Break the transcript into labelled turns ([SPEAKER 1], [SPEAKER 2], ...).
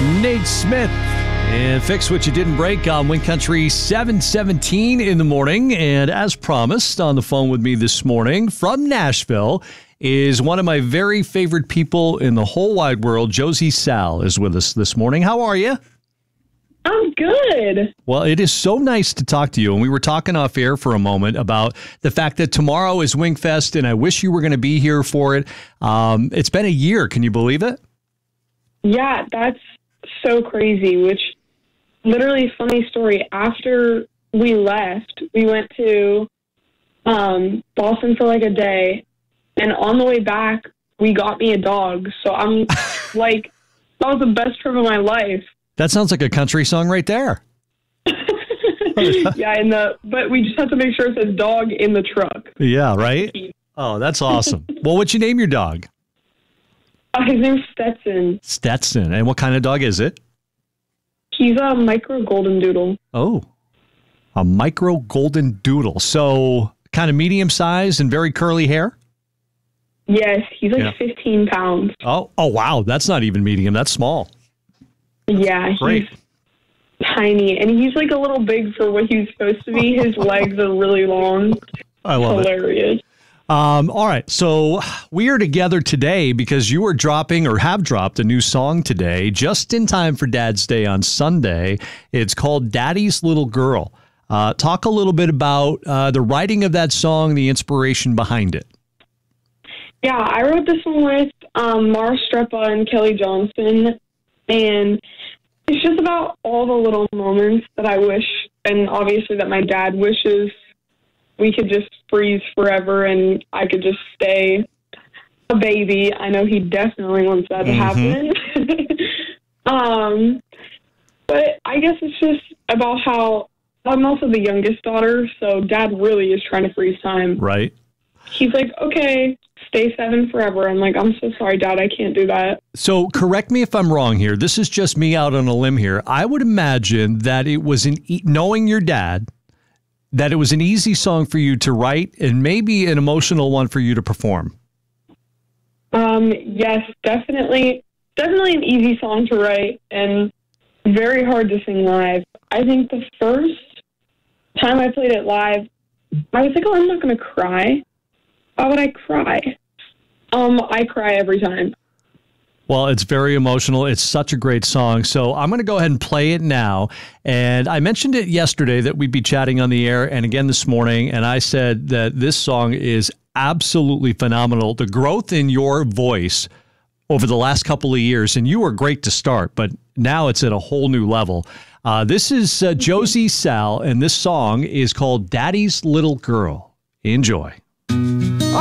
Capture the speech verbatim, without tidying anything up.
[SPEAKER 1] Nate Smith and Fix What You Didn't Break on Wind Country seven seventeen in the morning. And as promised, on the phone with me this morning from Nashville is one of my very favorite people in the whole wide world. Josie Sal is with us this morning. How are you?
[SPEAKER 2] I'm good.
[SPEAKER 1] Well, it is so nice to talk to you. And we were talking off air for a moment about the fact that tomorrow is Wingfest, and I wish you were going to be here for it. Um, it's been a year. Can you believe it?
[SPEAKER 2] Yeah, that's so crazy, which literally funny story. After we left, we went to um, Boston for like a day, and on the way back, we got me a dog. So I'm like, that was the best trip of my life.
[SPEAKER 1] That sounds like a country song right there.
[SPEAKER 2] Yeah, and the but we just have to make sure it says dog in the truck.
[SPEAKER 1] Yeah, right? Oh, that's awesome. Well, what'd you name your dog?
[SPEAKER 2] Uh, his name's Stetson.
[SPEAKER 1] Stetson. And what kind of dog is it?
[SPEAKER 2] He's a micro golden doodle.
[SPEAKER 1] Oh, a micro golden doodle. So kind of medium size and very curly hair?
[SPEAKER 2] Yes, he's like
[SPEAKER 1] Yeah.
[SPEAKER 2] fifteen pounds.
[SPEAKER 1] Oh, oh, wow. That's not even medium. That's small.
[SPEAKER 2] Yeah,
[SPEAKER 1] Great.
[SPEAKER 2] he's tiny, and he's like a little big for what he's supposed to be. His legs are really long.
[SPEAKER 1] I love it.
[SPEAKER 2] Hilarious.
[SPEAKER 1] Um, all right. So we are together today because you are dropping or have dropped a new song today, just in time for Dad's Day on Sunday. It's called Daddy's Little Girl. Uh, talk a little bit about uh, the writing of that song, the inspiration behind it.
[SPEAKER 2] Yeah, I wrote this one with um, Mara Strepa and Kelly Johnson, and it's just about all the little moments that I wish, and obviously that my dad wishes we could just freeze forever and I could just stay a baby. I know he definitely wants that to
[SPEAKER 1] Mm-hmm.
[SPEAKER 2] happen. um, but I guess it's just about how I'm also the youngest daughter, so Dad really is trying to freeze time.
[SPEAKER 1] Right.
[SPEAKER 2] He's like, okay, stay seven forever. I'm like, I'm so sorry, Dad, I can't do that.
[SPEAKER 1] So correct me if I'm wrong here. This is just me out on a limb here. I would imagine that it was an e- knowing your dad, that it was an easy song for you to write and maybe an emotional one for you to perform.
[SPEAKER 2] Um, yes, definitely, definitely an easy song to write and very hard to sing live. I think the first time I played it live, I was like, oh, I'm not going to cry. Why would I cry? Um, I cry every time.
[SPEAKER 1] Well, it's very emotional. It's such a great song. So I'm going to go ahead and play it now. And I mentioned it yesterday that we'd be chatting on the air and again this morning. And I said that this song is absolutely phenomenal. The growth in your voice over the last couple of years, and you were great to start, but now it's at a whole new level. Uh, this is uh, Josie Sal, and this song is called Daddy's Little Girl. Enjoy.